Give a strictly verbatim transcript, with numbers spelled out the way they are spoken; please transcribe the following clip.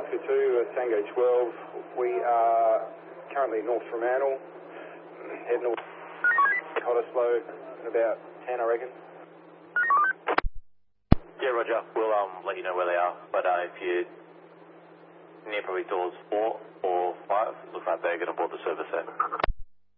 Oscar two, uh, Tango twelve. We are currently north Fremantle, heading north Cottesloe, about ten, I reckon. Yeah, Roger. We'll um let you know where they are. But uh, if you're near probably doors four or five, looks like they're going to board the service there.